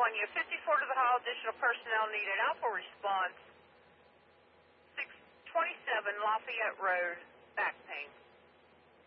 you. 54 to the hall, additional personnel needed. Alpha response. 627 Lafayette Road, back pain.